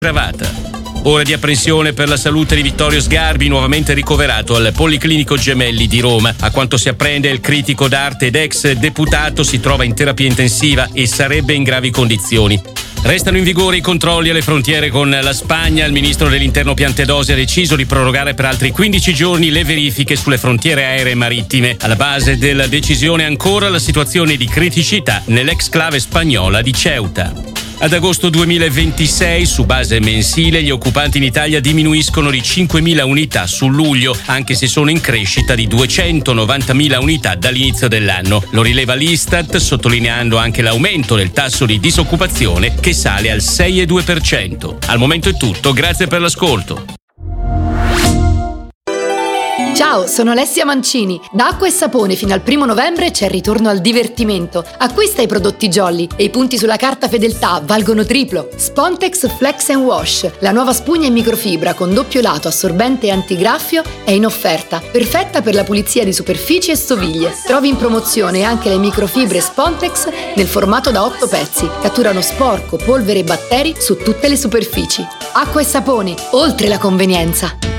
aggravata. Ore di apprensione per la salute di Vittorio Sgarbi, nuovamente ricoverato al Policlinico Gemelli di Roma. A quanto si apprende, il critico d'arte ed ex deputato si trova in terapia intensiva e sarebbe in gravi condizioni. Restano in vigore i controlli alle frontiere con la Spagna. Il ministro dell'Interno Piantedosi ha deciso di prorogare per altri 15 giorni le verifiche sulle frontiere aeree marittime. Alla base della decisione ancora la situazione di criticità nell'exclave spagnola di Ceuta. Ad agosto 2026, su base mensile, gli occupanti in Italia diminuiscono di 5.000 unità su luglio, anche se sono in crescita di 290.000 unità dall'inizio dell'anno. Lo rileva l'Istat, sottolineando anche l'aumento del tasso di disoccupazione che sale al 6,2%. Al momento è tutto, grazie per l'ascolto. Ciao, sono Alessia Mancini. Da Acqua e Sapone fino al 1 novembre c'è il ritorno al divertimento. Acquista i prodotti Jolly e i punti sulla carta fedeltà valgono triplo. Spontex Flex & Wash, la nuova spugna in microfibra con doppio lato assorbente e antigraffio, è in offerta, perfetta per la pulizia di superfici e stoviglie. Trovi in promozione anche le microfibre Spontex nel formato da 8 pezzi. Catturano sporco, polvere e batteri su tutte le superfici. Acqua e Sapone, oltre la convenienza.